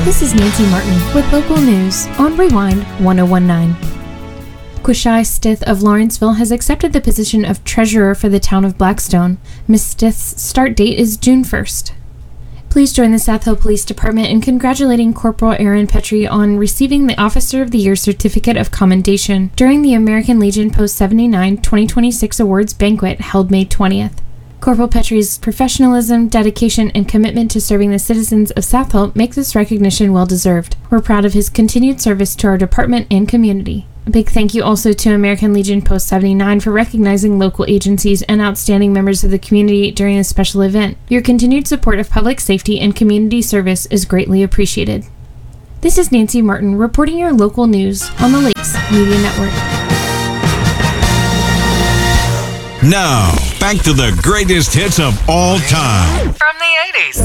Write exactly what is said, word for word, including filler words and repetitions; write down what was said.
This is Nancy Martin with local news on Rewind ten nineteen. Quishai Stith of Lawrenceville has accepted the position of treasurer for the town of Blackstone. Miz Stith's start date is June first. Please join the South Hill Police Department in congratulating Corporal Aaron Petrie on receiving the Officer of the Year Certificate of Commendation during the American Legion Post seventy-nine twenty twenty-six Awards Banquet held May twentieth. Corporal Petrie's professionalism, dedication, and commitment to serving the citizens of South Hill make this recognition well-deserved. We're proud of his continued service to our department and community. A big thank you also to American Legion Post seventy-nine for recognizing local agencies and outstanding members of the community during this special event. Your continued support of public safety and community service is greatly appreciated. This is Nancy Martin reporting your local news on the Lakes Media Network. Now, back to the greatest hits of all time. From the eighties.